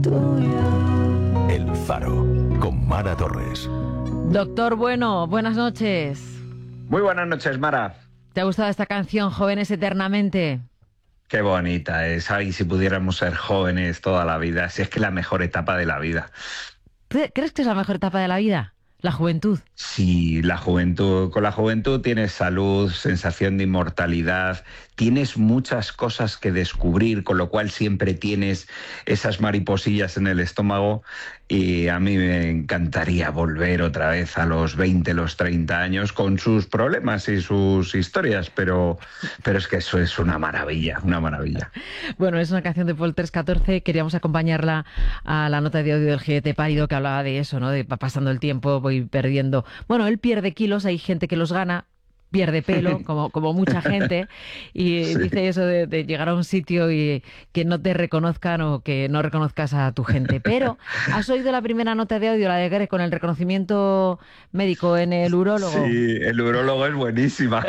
tuya. El Faro, con Mara Torres. Doctor Bueno, buenas noches. Muy buenas noches, Mara. ¿Te ha gustado esta canción, Jóvenes Eternamente? Qué bonita es. Ay, si pudiéramos ser jóvenes toda la vida. Si es que es la mejor etapa de la vida. ¿Crees que es la mejor etapa de la vida? La juventud. Sí, la juventud. Con la juventud tienes salud, sensación de inmortalidad, tienes muchas cosas que descubrir, con lo cual siempre tienes esas mariposillas en el estómago, y a mí me encantaría volver otra vez a los 20, los 30 años con sus problemas y sus historias, pero es que eso es una maravilla, una maravilla. Bueno, es una canción de Paul 314, queríamos acompañarla a la nota de audio del Jinete Pálido que hablaba de eso, ¿no? De pasando el tiempo, voy perdiendo. Bueno, él pierde kilos, hay gente que los gana, pierde pelo, como mucha gente, y sí. Dice eso de llegar a un sitio y que no te reconozcan o que no reconozcas a tu gente. Pero, ¿has oído la primera nota de audio, la de Greg, con el reconocimiento médico en el urólogo? Sí, el urólogo es buenísima.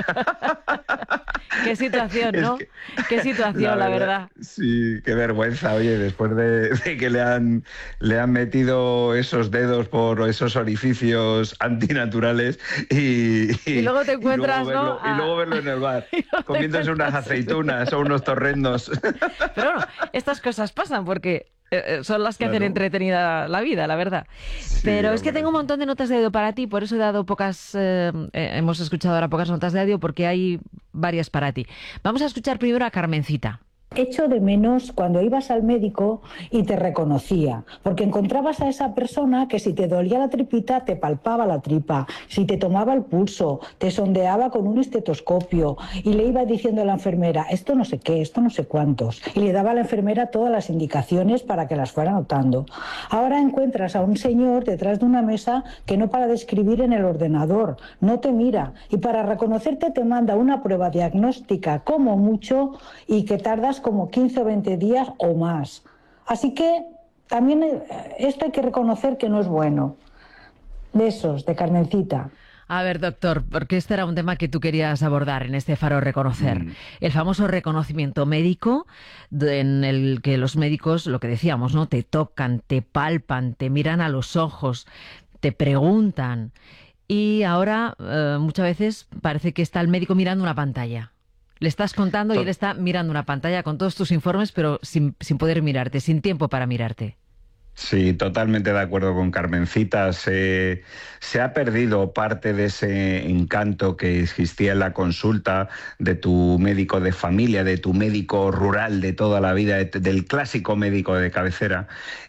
Qué situación, ¿no? Qué situación, la verdad. Sí, qué vergüenza, oye, después de que le han metido esos dedos por esos orificios antinaturales y luego te encuentras, y luego verlo en el bar, comiéndose unas aceitunas o unos torrendos. Pero bueno, estas cosas pasan porque son las que hacen entretenida la vida, la verdad. Sí, pero es que tengo un montón de notas de audio para ti, por eso he dado pocas, hemos escuchado ahora pocas notas de audio porque hay varias para ti. Vamos a escuchar primero a Carmencita. Echo de menos cuando ibas al médico y te reconocía, porque encontrabas a esa persona que si te dolía la tripita te palpaba la tripa, si te tomaba el pulso, te sondeaba con un estetoscopio y le iba diciendo a la enfermera, esto no sé qué, esto no sé cuántos, y le daba a la enfermera todas las indicaciones para que las fuera notando. Ahora encuentras a un señor detrás de una mesa que no para de escribir en el ordenador, no te mira, y para reconocerte te manda una prueba diagnóstica como mucho y que tardas como 15 o 20 días o más. Así que también esto hay que reconocer que no es bueno. Besos, de Carmencita. A ver, doctor, porque este era un tema que tú querías abordar en este Faro Reconocer. El famoso reconocimiento médico, en el que los médicos, lo que decíamos, ¿no? Te tocan, te palpan, te miran a los ojos, te preguntan. Y ahora, muchas veces, parece que está el médico mirando una pantalla. Le estás contando y él está mirando una pantalla con todos tus informes, pero sin poder mirarte, sin tiempo para mirarte. Sí, totalmente de acuerdo con Carmencita. Se ha perdido parte de ese encanto que existía en la consulta de tu médico de familia, de tu médico rural de toda la vida, del clásico médico de cabecera,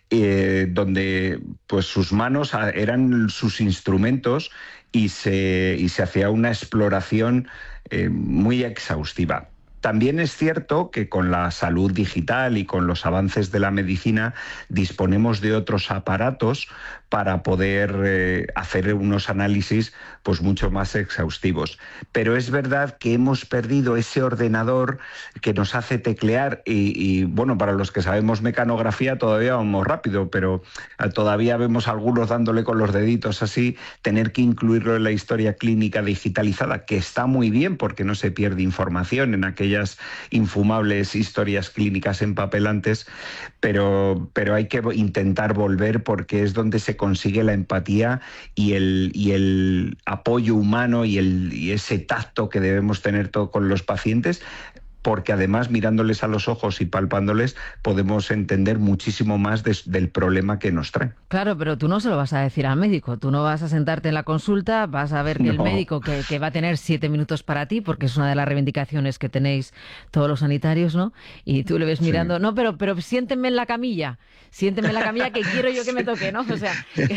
donde pues sus manos eran sus instrumentos y se hacía una exploración muy exhaustiva. También es cierto que con la salud digital y con los avances de la medicina disponemos de otros aparatos para poder hacer unos análisis pues mucho más exhaustivos. Pero es verdad que hemos perdido ese ordenador que nos hace teclear y bueno, para los que sabemos mecanografía todavía vamos rápido, pero todavía vemos a algunos dándole con los deditos así, tener que incluirlo en la historia clínica digitalizada, que está muy bien porque no se pierde información en aquellas infumables historias clínicas empapelantes, pero hay que intentar volver porque es donde se consigue la empatía y el apoyo humano y ese tacto que debemos tener con los pacientes, porque además mirándoles a los ojos y palpándoles podemos entender muchísimo más del problema que nos traen. Claro, pero tú no se lo vas a decir al médico, tú no vas a sentarte en la consulta, vas a ver que el médico que va a tener 7 minutos para ti, porque es una de las reivindicaciones que tenéis todos los sanitarios, ¿no? Y tú le ves mirando, no, pero siénteme en la camilla que quiero yo que me toque, ¿no? O sea,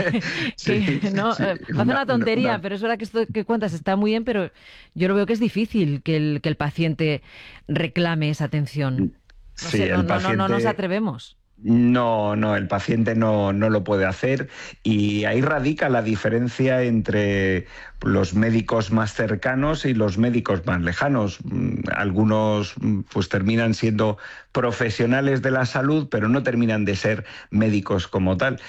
no, hace una tontería, pero es verdad que esto que cuentas está muy bien, pero yo lo veo que es difícil que el paciente reclame esa atención. No nos atrevemos. No, el paciente no lo puede hacer y ahí radica la diferencia entre los médicos más cercanos y los médicos más lejanos. Algunos pues terminan siendo profesionales de la salud, pero no terminan de ser médicos como tal.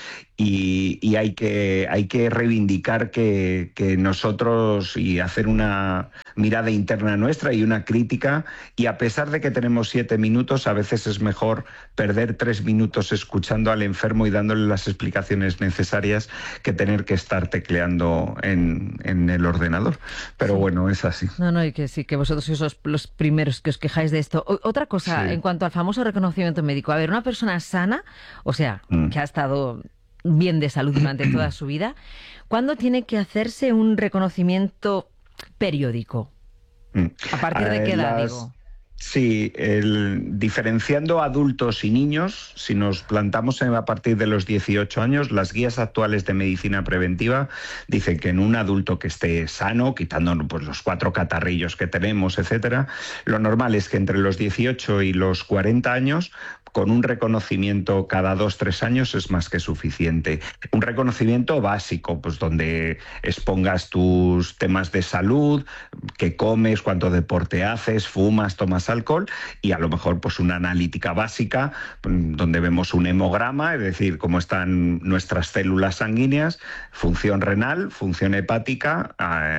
Y hay que reivindicar que nosotros, y hacer una mirada interna nuestra y una crítica, y a pesar de que tenemos 7 minutos, a veces es mejor perder 3 minutos escuchando al enfermo y dándole las explicaciones necesarias que tener que estar tecleando en el ordenador. Pero sí, bueno, es así. No, y que sí, que vosotros sois los primeros que os quejáis de esto. Otra cosa, sí, en cuanto al famoso reconocimiento médico. A ver, una persona sana, o sea, que ha estado bien de salud durante toda su vida, ¿cuándo tiene que hacerse un reconocimiento periódico? ¿A partir de qué edad, digo? Sí, diferenciando adultos y niños, si nos plantamos a partir de los 18 años, las guías actuales de medicina preventiva dicen que en un adulto que esté sano, quitando pues los 4 catarrillos que tenemos, etcétera, lo normal es que entre los 18 y los 40 años, con un reconocimiento cada 2-3 años es más que suficiente. Un reconocimiento básico, pues donde expongas tus temas de salud, qué comes, cuánto deporte haces, fumas, tomas alcohol, y a lo mejor pues una analítica básica donde vemos un hemograma, es decir, cómo están nuestras células sanguíneas, función renal, función hepática,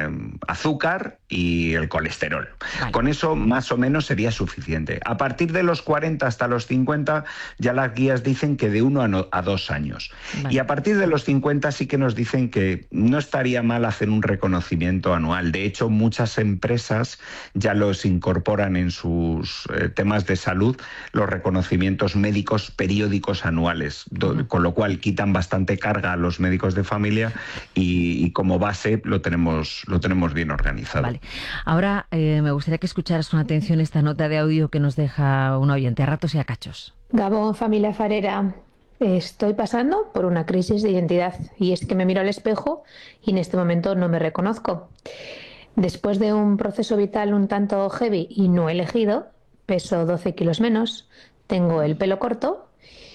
azúcar y el colesterol. Vale. Con eso más o menos sería suficiente. A partir de los 40 hasta los 50 ya las guías dicen que de 1 a 2 años. Vale. Y a partir de los 50 sí que nos dicen que no estaría mal hacer un reconocimiento anual. De hecho, muchas empresas ya los incorporan en sus temas de salud, los reconocimientos médicos periódicos anuales, con lo cual quitan bastante carga a los médicos de familia y como base lo tenemos bien organizado. Vale. Ahora me gustaría que escucharas con atención esta nota de audio que nos deja un oyente, a ratos y a cachos. Gabón, familia farera. Estoy pasando por una crisis de identidad y es que me miro al espejo y en este momento no me reconozco. Después de un proceso vital un tanto heavy y no elegido, peso 12 kilos menos, tengo el pelo corto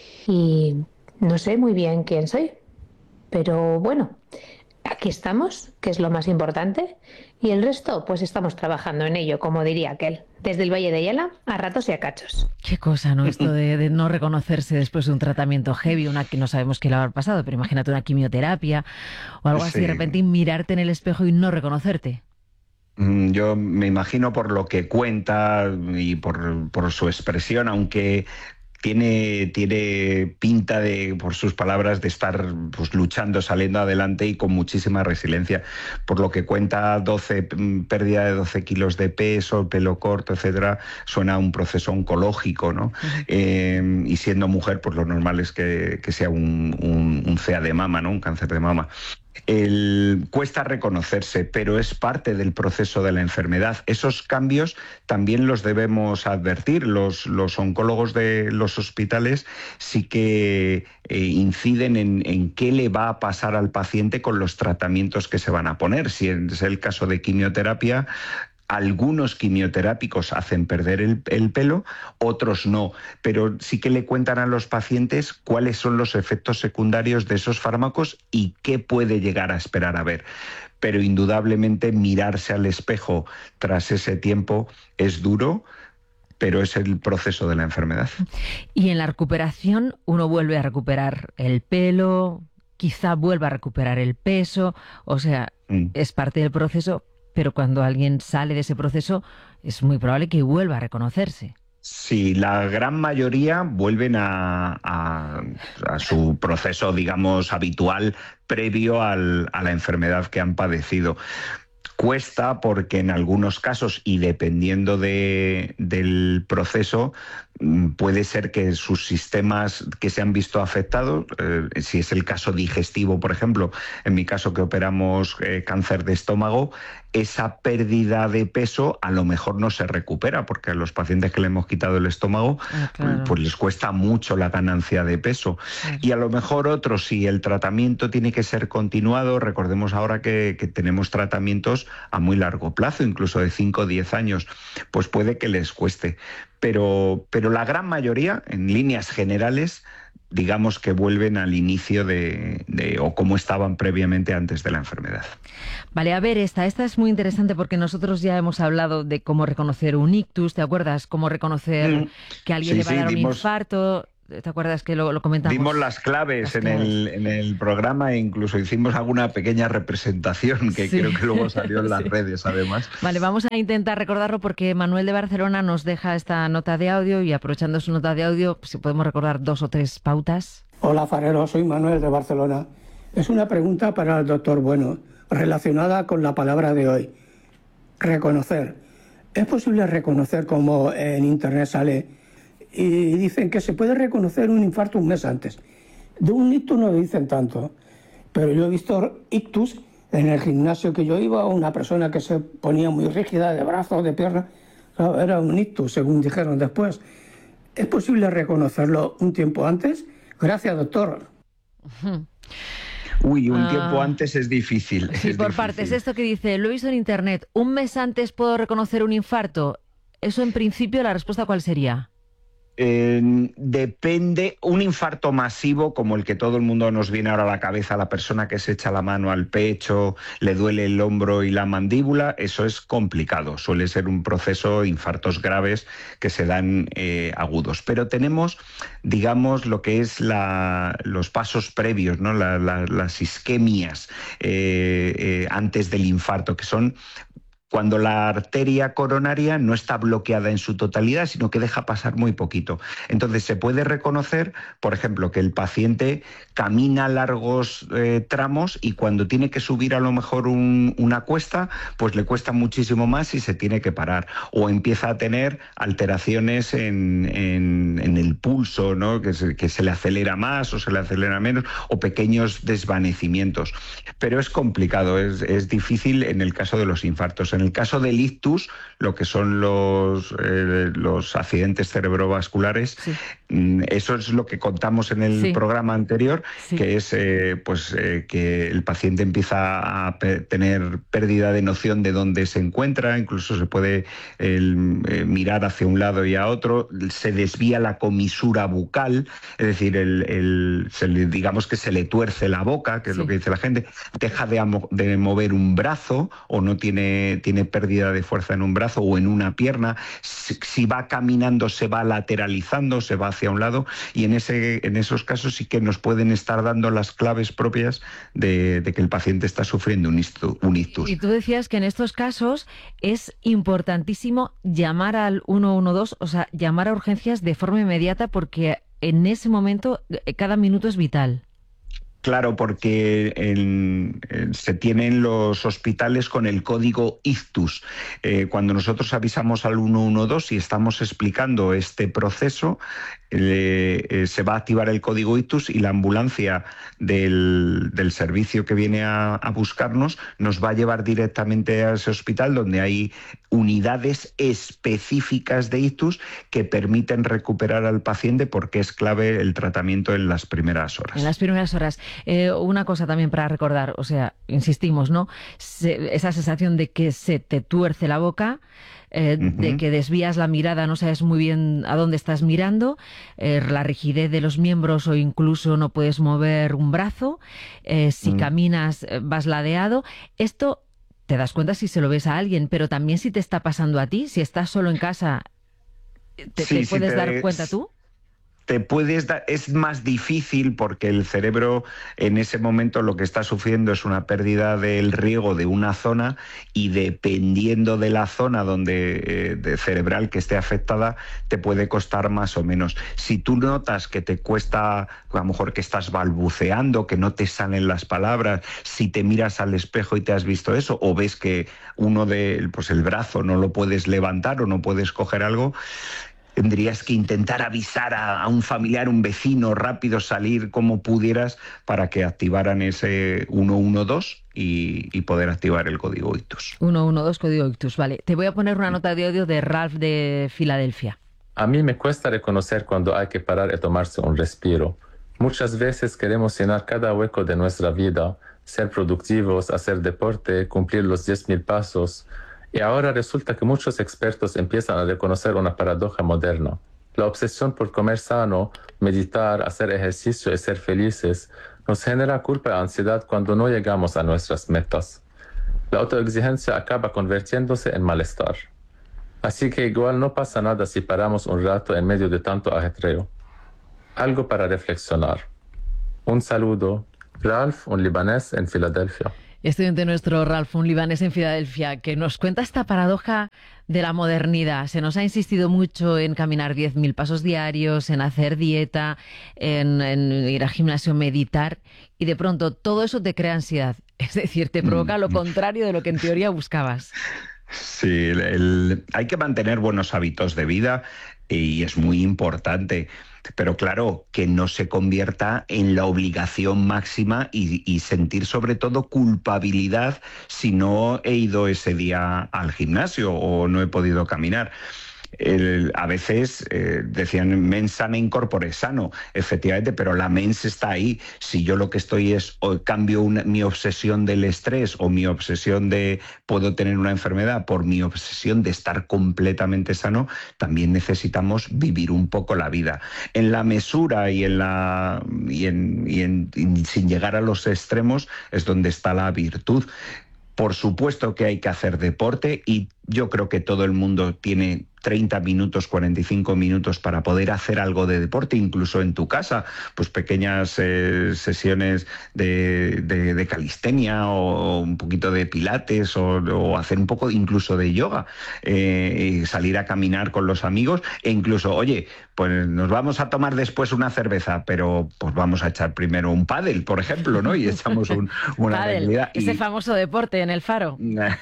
y no sé muy bien quién soy. Pero bueno, aquí estamos, que es lo más importante, y el resto pues estamos trabajando en ello, como diría aquel. Desde el Valle de Ayala, a ratos y a cachos. Qué cosa, ¿no? Esto de no reconocerse después de un tratamiento heavy, que no sabemos qué le habrá pasado, pero imagínate una quimioterapia o algo así, de repente mirarte en el espejo y no reconocerte. Yo me imagino por lo que cuenta y por su expresión, aunque tiene pinta de, por sus palabras, de estar pues luchando, saliendo adelante y con muchísima resiliencia. Por lo que cuenta, pérdida de 12 kilos de peso, pelo corto, etcétera, suena a un proceso oncológico, ¿no? Uh-huh. Y siendo mujer, pues lo normal es que sea un CA de mama, ¿no? Un cáncer de mama. Cuesta reconocerse, pero es parte del proceso de la enfermedad. Esos cambios también los debemos advertir. Los oncólogos de los hospitales sí que inciden en qué le va a pasar al paciente con los tratamientos que se van a poner. Si es el caso de quimioterapia, algunos quimioterápicos hacen perder el pelo, otros no, pero sí que le cuentan a los pacientes cuáles son los efectos secundarios de esos fármacos y qué puede llegar a esperar a ver. Pero indudablemente mirarse al espejo tras ese tiempo es duro, pero es el proceso de la enfermedad. Y en la recuperación uno vuelve a recuperar el pelo, quizá vuelva a recuperar el peso, o sea, es parte del proceso. Pero cuando alguien sale de ese proceso es muy probable que vuelva a reconocerse. Sí, la gran mayoría vuelven a su proceso, digamos, habitual previo a la enfermedad que han padecido. Cuesta porque en algunos casos, y dependiendo del proceso, puede ser que sus sistemas que se han visto afectados, si es el caso digestivo, por ejemplo, en mi caso que operamos cáncer de estómago, esa pérdida de peso a lo mejor no se recupera, porque a los pacientes que le hemos quitado el estómago, claro, pues les cuesta mucho la ganancia de peso. Claro. Y a lo mejor otros, si el tratamiento tiene que ser continuado, recordemos ahora que tenemos tratamientos a muy largo plazo, incluso de 5 o 10 años, pues puede que les cueste. Pero la gran mayoría, en líneas generales, digamos que vuelven al inicio o como estaban previamente antes de la enfermedad. Vale, a ver, esta es muy interesante porque nosotros ya hemos hablado de cómo reconocer un ictus, ¿te acuerdas? Cómo reconocer que alguien le va a dar un infarto. ¿Te acuerdas que lo comentamos? Dimos las claves en el programa e incluso hicimos alguna pequeña representación que creo que luego salió en las redes, además. Vale, vamos a intentar recordarlo porque Manuel de Barcelona nos deja esta nota de audio y aprovechando su nota de audio, si podemos recordar 2 o 3 pautas. Hola, Farero, soy Manuel de Barcelona. Es una pregunta para el doctor Bueno, relacionada con la palabra de hoy. Reconocer. ¿Es posible reconocer, como en Internet sale, y dicen que se puede reconocer un infarto un mes antes? De un ictus no dicen tanto, pero yo he visto ictus en el gimnasio que yo iba, una persona que se ponía muy rígida de brazos, de piernas, claro, era un ictus, según dijeron después. ¿Es posible reconocerlo un tiempo antes? Gracias, doctor. Uy, un tiempo antes es difícil. Sí, por partes. Esto que dice, lo he visto en Internet, ¿un mes antes puedo reconocer un infarto? Eso, en principio, ¿la respuesta cuál sería? Depende. Un infarto masivo como el que todo el mundo nos viene ahora a la cabeza, la persona que se echa la mano al pecho, le duele el hombro y la mandíbula, eso es complicado, suele ser un proceso, infartos graves que se dan agudos, pero tenemos, digamos, lo que es los pasos previos, ¿no? Las isquemias antes del infarto, que son cuando la arteria coronaria no está bloqueada en su totalidad, sino que deja pasar muy poquito. Entonces se puede reconocer, por ejemplo, que el paciente camina largos tramos y cuando tiene que subir a lo mejor una cuesta, pues le cuesta muchísimo más y se tiene que parar. O empieza a tener alteraciones en el pulso, ¿no? que se le acelera más o se le acelera menos, o pequeños desvanecimientos. Pero es complicado, es difícil en el caso de los infartos. En el caso del ictus, lo que son los accidentes cerebrovasculares, sí. Eso es lo que contamos en el programa anterior, que es que el paciente empieza a tener pérdida de noción de dónde se encuentra, incluso se puede mirar hacia un lado y a otro, se desvía la comisura bucal, es decir, digamos que se le tuerce la boca, que es lo que dice la gente, deja de mover un brazo o no tiene pérdida de fuerza en un brazo o en una pierna, si va caminando se va lateralizando, se va hacia un lado, y en esos casos sí que nos pueden estar dando las claves propias de que el paciente está sufriendo un ictus. Y tú decías que en estos casos es importantísimo llamar al 112, o sea, llamar a urgencias de forma inmediata, porque en ese momento cada minuto es vital. Claro, porque se tienen los hospitales con el código ictus. Cuando nosotros avisamos al 112 y estamos explicando este proceso, se va a activar el código ictus y la ambulancia del servicio que viene a buscarnos nos va a llevar directamente a ese hospital, donde hay unidades específicas de ictus que permiten recuperar al paciente, porque es clave el tratamiento en las primeras horas. En las primeras horas. Una cosa también para recordar, o sea, insistimos, ¿no? Esa sensación de que se te tuerce la boca, de que desvías la mirada, no sabes muy bien a dónde estás mirando, la rigidez de los miembros o incluso no puedes mover un brazo, si caminas vas ladeado. Esto te das cuenta si se lo ves a alguien, pero también si te está pasando a ti, si estás solo en casa, ¿te puedes dar cuenta tú? Es más difícil porque el cerebro en ese momento lo que está sufriendo es una pérdida del riego de una zona, y dependiendo de la zona cerebral que esté afectada te puede costar más o menos. Si tú notas que te cuesta, a lo mejor que estás balbuceando, que no te salen las palabras, si te miras al espejo y te has visto eso, o ves que el brazo no lo puedes levantar o no puedes coger algo, tendrías que intentar avisar a un familiar, un vecino, rápido salir como pudieras para que activaran ese 112 y poder activar el código ictus. 112, código ictus, vale. Te voy a poner una nota de audio de Ralph de Filadelfia. A mí me cuesta reconocer cuando hay que parar y tomarse un respiro. Muchas veces queremos llenar cada hueco de nuestra vida, ser productivos, hacer deporte, cumplir los 10,000 pasos. Y ahora resulta que muchos expertos empiezan a reconocer una paradoja moderna. La obsesión por comer sano, meditar, hacer ejercicio y ser felices nos genera culpa y ansiedad cuando no llegamos a nuestras metas. La autoexigencia acaba convirtiéndose en malestar. Así que igual no pasa nada si paramos un rato en medio de tanto ajetreo. Algo para reflexionar. Un saludo. Ralph, un libanés en Filadelfia. Estudiante nuestro, Ralph, un libanés en Filadelfia, que nos cuenta esta paradoja de la modernidad. Se nos ha insistido mucho en caminar 10.000 pasos diarios, en hacer dieta, en ir al gimnasio, meditar, y de pronto todo eso te crea ansiedad. Es decir, te provoca lo contrario de lo que en teoría buscabas. Sí, hay que mantener buenos hábitos de vida y es muy importante. Pero claro, que no se convierta en la obligación máxima y sentir sobre todo culpabilidad si no he ido ese día al gimnasio o no he podido caminar. A veces decían mens sana in corpore sano, efectivamente, pero la mens está ahí. Si yo lo que estoy es, o cambio mi obsesión del estrés o mi obsesión de puedo tener una enfermedad por mi obsesión de estar completamente sano, también necesitamos vivir un poco la vida. En la mesura y sin llegar a los extremos es donde está la virtud. Por supuesto que hay que hacer deporte y yo creo que todo el mundo tiene 30 minutos, 45 minutos para poder hacer algo de deporte, incluso en tu casa, pues pequeñas sesiones de calistenia o un poquito de pilates o hacer un poco incluso de yoga, salir a caminar con los amigos e incluso, oye, pues nos vamos a tomar después una cerveza, pero pues vamos a echar primero un pádel, por ejemplo, ¿no? Y echamos una pádel, ese famoso deporte en el Faro.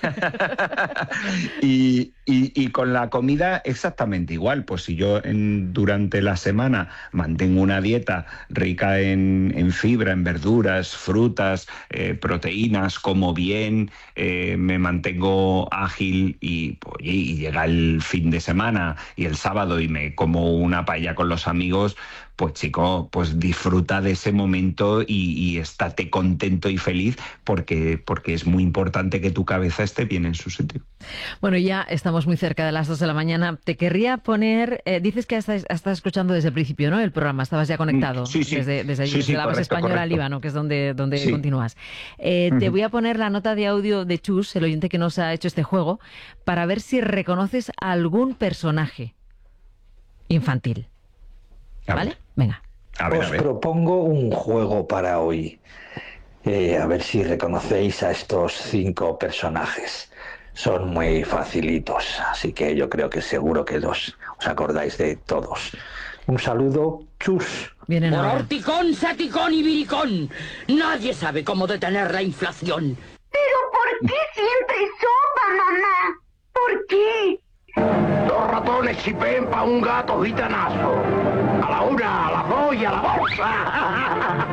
Y con la comida exactamente igual. Pues si yo durante la semana mantengo una dieta rica en fibra, en verduras, frutas, proteínas, como bien, me mantengo ágil y llega el fin de semana y el sábado y me como una paella con los amigos, pues chico, pues disfruta de ese momento y estate contento y feliz porque es muy importante que tu cabeza esté bien en su sitio. Bueno, ya estamos muy cerca de las 2 de la mañana. Te querría poner, dices que estás escuchando desde el principio, ¿no? El programa, estabas ya conectado. Sí. Desde allí, desde la base española Líbano, que es donde sí. continúas. Te voy a poner la nota de audio de Chus, el oyente que nos ha hecho este juego, para ver si reconoces a algún personaje infantil. ¿Vale? Venga. Os propongo un juego para hoy. A ver si reconocéis a estos 5 personajes. Son muy facilitos, así que yo creo que seguro que os acordáis de todos. Un saludo, Chus. Vienen ahora. Orticón, saticón y viricón. Nadie sabe cómo detener la inflación. ¿Pero por qué siempre sopa, mamá? ¿Por qué? 2 ratones chipen pa' un gato gitanazo. A la una, a las 2 y a la bolsa.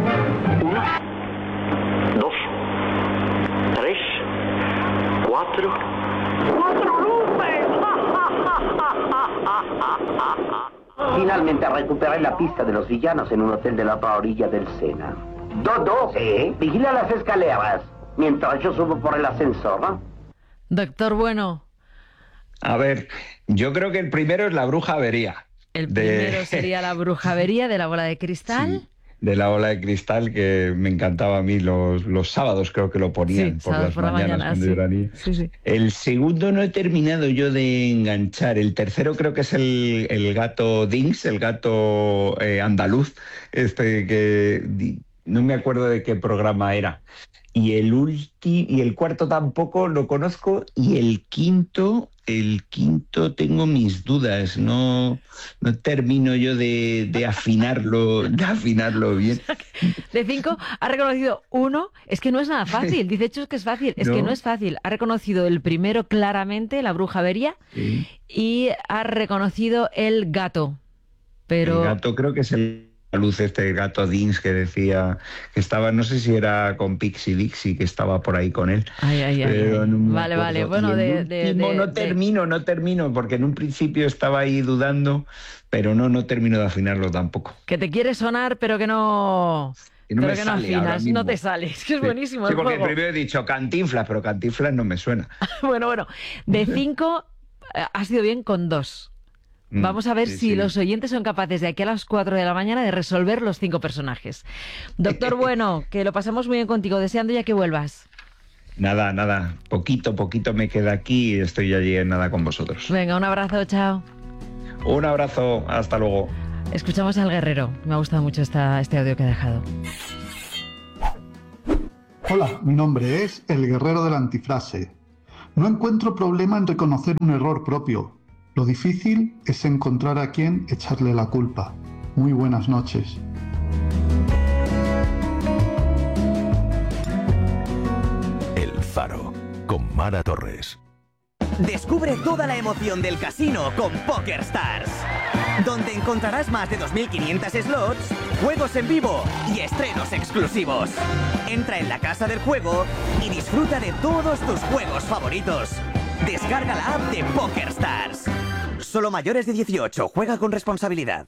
1, 2, 3, 4. ¡4 luces! Finalmente recuperé la pista de los villanos en un hotel de la otra orilla del Sena. Dodo, ¿sí? Vigila las escaleras mientras yo subo por el ascensor, ¿no? Doctor Bueno. A ver, yo creo que el primero es la bruja avería. El primero sería la bruja avería de la bola de cristal. Sí, de la bola de cristal, que me encantaba a mí los sábados, creo que lo ponían por las mañanas cuando yo era niño. Sí. El segundo no he terminado yo de enganchar. El tercero creo que es el gato Dings, el gato andaluz, que no me acuerdo de qué programa era. Y el cuarto tampoco lo conozco, y el quinto tengo mis dudas, no termino yo de afinarlo bien. De 5 ha reconocido 1, es que no es nada fácil, dice Chus que es fácil, es que no es fácil. Ha reconocido el primero claramente, la bruja avería, sí. Y ha reconocido el gato. Pero... El gato creo que es el luz, gato Dins, que decía que estaba, no sé si era con Pixie Dixie, que estaba por ahí con él. Pero no vale. Bueno, no termino, porque en un principio estaba ahí dudando, pero no termino de afinarlo tampoco. Que te quiere sonar, pero que no... Pero que no afinas, no te sales, que es buenísimo el juego. Sí, porque primero he dicho Cantinflas, pero Cantinflas no me suena. Bueno, de 5 has ido bien con 2. Vamos a ver Sí, si sí. los oyentes son capaces de aquí a las 4 de la mañana de resolver los 5 personajes. Doctor Bueno, que lo pasamos muy bien contigo, deseando ya que vuelvas. Nada, poquito me queda aquí y estoy allí en nada con vosotros. Venga, un abrazo, chao. Un abrazo, hasta luego. Escuchamos al guerrero. Me ha gustado mucho este audio que ha dejado. Hola, mi nombre es el guerrero de la antifrase. No encuentro problema en reconocer un error propio. Lo difícil es encontrar a quien echarle la culpa. Muy buenas noches. El Faro, con Mara Torres. Descubre toda la emoción del casino con PokerStars, donde encontrarás más de 2.500 slots, juegos en vivo y estrenos exclusivos. Entra en la casa del juego y disfruta de todos tus juegos favoritos. Descarga la app de PokerStars. Solo mayores de 18. Juega con responsabilidad.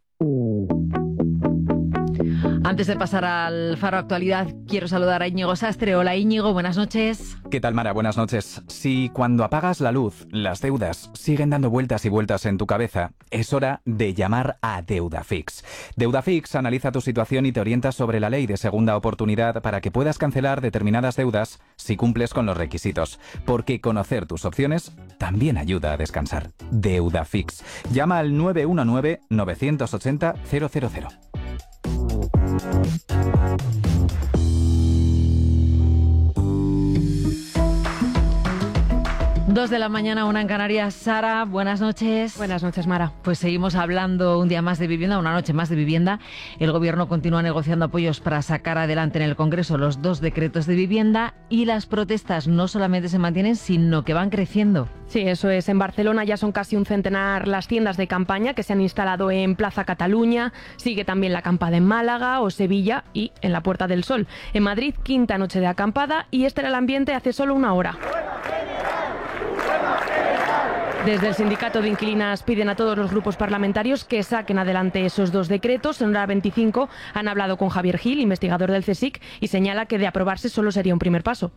Antes de pasar al Faro Actualidad, quiero saludar a Íñigo Sastre. Hola Íñigo, buenas noches. ¿Qué tal, Mara? Buenas noches. Si cuando apagas la luz, las deudas siguen dando vueltas y vueltas en tu cabeza, es hora de llamar a Deudafix. Deudafix analiza tu situación y te orienta sobre la ley de segunda oportunidad para que puedas cancelar determinadas deudas si cumples con los requisitos. Porque conocer tus opciones también ayuda a descansar. Deudafix. Llama al 919-980-000. 2 de la mañana, 1 en Canarias. Sara, buenas noches. Buenas noches, Mara. Pues seguimos hablando un día más de vivienda, una noche más de vivienda. El Gobierno continúa negociando apoyos para sacar adelante en el Congreso los 2 decretos de vivienda y las protestas no solamente se mantienen, sino que van creciendo. Sí, eso es. En Barcelona ya son casi un centenar las tiendas de campaña que se han instalado en Plaza Cataluña. Sigue también la acampada en Málaga o Sevilla y en la Puerta del Sol. En Madrid, 5ª noche de acampada y este era el ambiente hace solo una hora. Desde el sindicato de inquilinas piden a todos los grupos parlamentarios que saquen adelante esos 2 decretos. En hora 25 han hablado con Javier Gil, investigador del CSIC, y señala que de aprobarse solo sería un primer paso.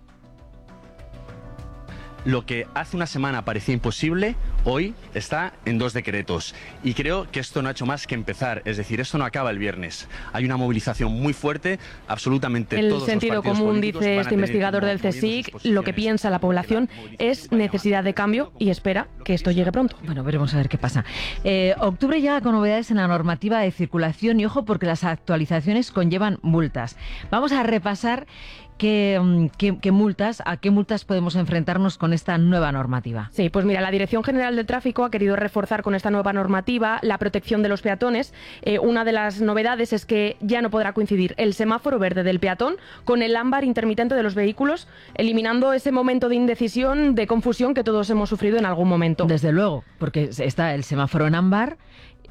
Lo que hace una semana parecía imposible, hoy está en 2 decretos. Y creo que esto no ha hecho más que empezar. Es decir, esto no acaba el viernes. Hay una movilización muy fuerte, absolutamente todos los partidos políticos. El sentido común, dice este investigador del CSIC, lo que piensa la población es necesidad de cambio y espera que esto llegue pronto. Bueno, veremos a ver qué pasa. Octubre llega con novedades en la normativa de circulación y ojo porque las actualizaciones conllevan multas. Vamos a repasar ¿Qué multas, a qué multas podemos enfrentarnos con esta nueva normativa? Sí, pues mira, la Dirección General del Tráfico ha querido reforzar con esta nueva normativa la protección de los peatones. Una de las novedades es que ya no podrá coincidir el semáforo verde del peatón con el ámbar intermitente de los vehículos, eliminando ese momento de indecisión, de confusión que todos hemos sufrido en algún momento. Desde luego, porque está el semáforo en ámbar,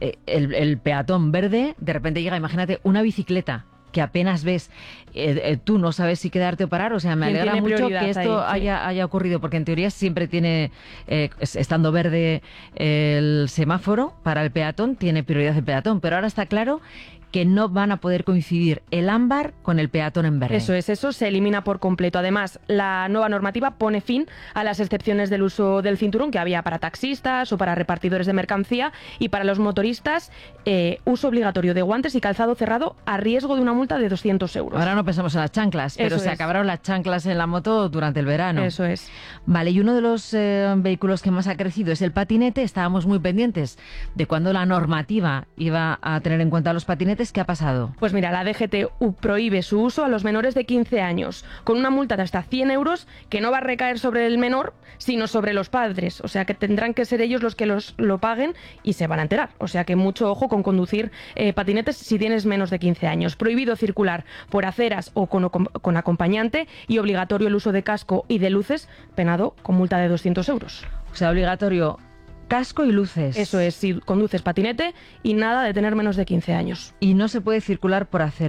el peatón verde, de repente llega, imagínate, una bicicleta que apenas ves, tú no sabes si quedarte o parar, o sea, me alegra mucho que esto haya ocurrido, porque en teoría siempre tiene, estando verde el semáforo, para el peatón tiene prioridad el peatón, pero ahora está claro que no van a poder coincidir el ámbar con el peatón en verde. Eso se elimina por completo. Además, la nueva normativa pone fin a las excepciones del uso del cinturón que había para taxistas o para repartidores de mercancía, y para los motoristas uso obligatorio de guantes y calzado cerrado a riesgo de una multa de 200 euros. Ahora no pensamos en las chanclas, pero se acabaron las chanclas en la moto durante el verano. Eso es. Vale, y uno de los vehículos que más ha crecido es el patinete. Estábamos muy pendientes de cuándo la normativa iba a tener en cuenta los patinetes. ¿Qué ha pasado? Pues mira, la DGT prohíbe su uso a los menores de 15 años, con una multa de hasta 100 euros que no va a recaer sobre el menor, sino sobre los padres. O sea que tendrán que ser ellos los que lo paguen y se van a enterar. O sea que mucho ojo con conducir patinetes si tienes menos de 15 años. Prohibido circular por aceras o con acompañante, y obligatorio el uso de casco y de luces, penado con multa de 200 euros. O sea, obligatorio casco y luces. Eso es, si conduces patinete, y nada de tener menos de 15 años. Y no se puede circular por aceras.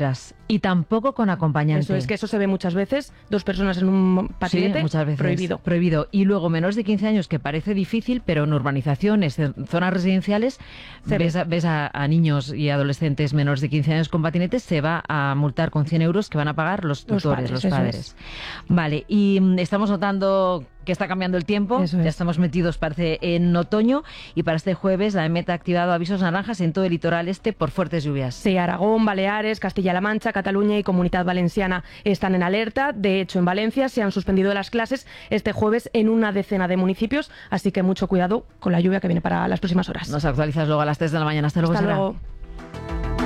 Y tampoco con acompañante. Eso es, que eso se ve muchas veces, 2 personas en un patinete, sí, muchas veces prohibido. Y luego menores de 15 años, que parece difícil, pero en urbanizaciones, en zonas residenciales, ves a niños y adolescentes menores de 15 años con patinetes, se va a multar con 100 euros que van a pagar los tutores, los padres. Vale, y estamos notando que está cambiando el tiempo, ya estamos metidos, parece, en otoño, y para este jueves la EMET ha activado avisos naranjas en todo el litoral este por fuertes lluvias. Sí, Aragón, Baleares, Castilla-La Mancha, Cataluña y Comunidad Valenciana están en alerta. De hecho, en Valencia se han suspendido las clases este jueves en una decena de municipios, así que mucho cuidado con la lluvia que viene para las próximas horas. Nos actualizas luego a las 3 de la mañana. Hasta luego, Hasta Sara. luego.